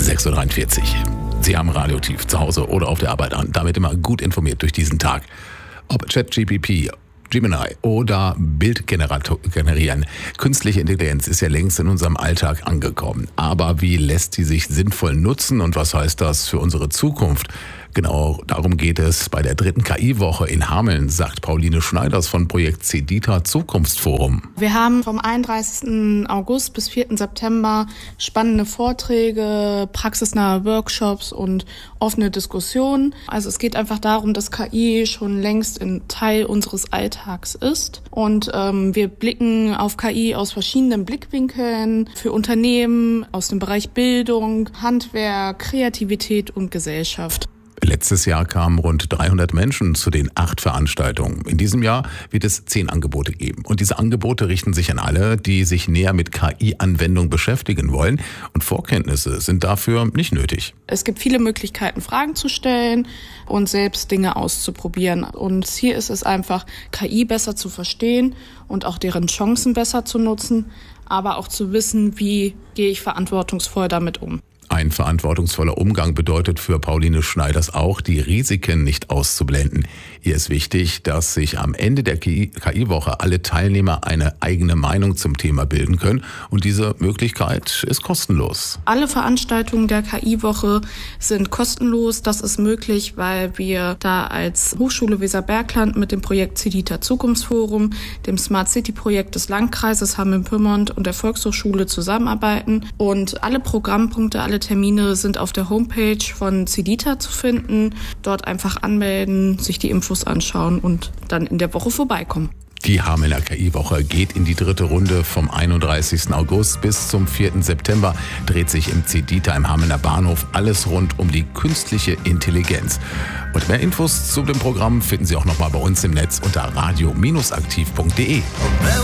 6:43 Uhr. Sie haben Radiotief zu Hause oder auf der Arbeit an. Damit immer gut informiert durch diesen Tag. Ob ChatGPT, Gemini oder Bildgenerator generieren. Künstliche Intelligenz ist ja längst in unserem Alltag angekommen. Aber wie lässt sie sich sinnvoll nutzen und was heißt das für unsere Zukunft? Genau darum geht es bei der 3. KI-Woche in Hameln, sagt Pauline Schneiders von Projekt CEDITA Zukunftsforum. Wir haben vom 31. August bis 4. September spannende Vorträge, praxisnahe Workshops und offene Diskussionen. Also es geht einfach darum, dass KI schon längst ein Teil unseres Alltags ist. Und wir blicken auf KI aus verschiedenen Blickwinkeln für Unternehmen, aus dem Bereich Bildung, Handwerk, Kreativität und Gesellschaft. Letztes Jahr kamen rund 300 Menschen zu den 8 Veranstaltungen. In diesem Jahr wird es 10 Angebote geben. Und diese Angebote richten sich an alle, die sich näher mit KI-Anwendung beschäftigen wollen. Und Vorkenntnisse sind dafür nicht nötig. Es gibt viele Möglichkeiten, Fragen zu stellen und selbst Dinge auszuprobieren. Und Ziel ist es einfach, KI besser zu verstehen und auch deren Chancen besser zu nutzen, aber auch zu wissen, wie gehe ich verantwortungsvoll damit um. Ein verantwortungsvoller Umgang bedeutet für Pauline Schneiders auch, die Risiken nicht auszublenden. Ihr ist wichtig, dass sich am Ende der KI-Woche alle Teilnehmer eine eigene Meinung zum Thema bilden können. Und diese Möglichkeit ist kostenlos. Alle Veranstaltungen der KI-Woche sind kostenlos. Das ist möglich, weil wir da als Hochschule Weserbergland mit dem Projekt CEDITA Zukunftsforum, dem Smart City-Projekt des Landkreises Hameln-Pyrmont und der Volkshochschule zusammenarbeiten. Und alle Programmpunkte, alle Termine sind auf der Homepage von CEDITA zu finden. Dort einfach anmelden, sich die Infos anschauen und dann in der Woche vorbeikommen. Die Hamelner KI-Woche geht in die 3. Runde vom 31. August bis zum 4. September. Dreht sich im CEDITA im Hamelner Bahnhof alles rund um die künstliche Intelligenz. Und mehr Infos zu dem Programm finden Sie auch nochmal bei uns im Netz unter radio-aktiv.de.